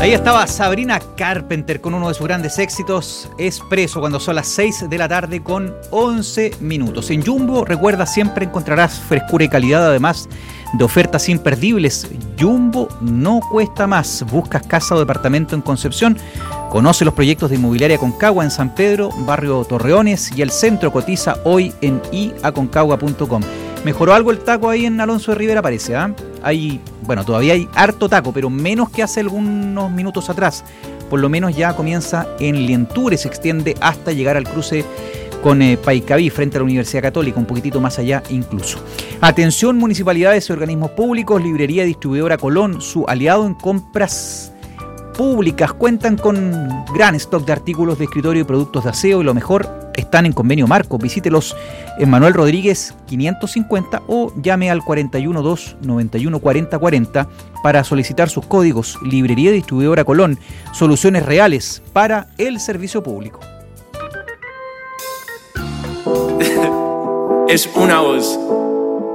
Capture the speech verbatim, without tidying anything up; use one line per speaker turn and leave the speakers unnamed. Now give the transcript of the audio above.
Ahí estaba Sabrina Carpenter con uno de sus grandes éxitos, Expreso, cuando son las seis de la tarde con once minutos. En Jumbo, recuerda, siempre encontrarás frescura y calidad, además de ofertas imperdibles. Jumbo no cuesta más. Buscas casa o departamento en Concepción. Conoce los proyectos de Inmobiliaria Aconcagua en San Pedro, barrio Torreones, y el centro. Cotiza hoy en i aconcagua punto com. ¿Mejoró algo el taco ahí en Alonso de Rivera? Parece, ¿ah? ¿eh? Hay, bueno, todavía hay harto taco, pero menos que hace algunos minutos atrás. Por lo menos ya comienza en Lienture, se extiende hasta llegar al cruce con eh, Paicaví, frente a la Universidad Católica, un poquitito más allá incluso. Atención, municipalidades y organismos públicos, Librería Distribuidora Colón, su aliado en compras públicas, cuentan con gran stock de artículos de escritorio y productos de aseo, y lo mejor, están en convenio marco. Visítelos en Manuel Rodríguez quinientos cincuenta o llame al cuarenta y uno dos noventa y uno cuarenta cuarenta para solicitar sus códigos. Librería Distribuidora Colón, soluciones reales para el servicio público.
Es una voz.